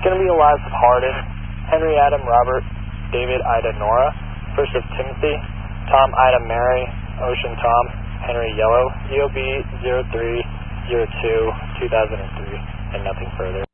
going to be the last of Hardin, Henry Adam Robert, David Ida Nora, first of Timothy, Tom Ida Mary, Ocean Tom, Henry Yellow, EOB 0302 2003, and nothing further.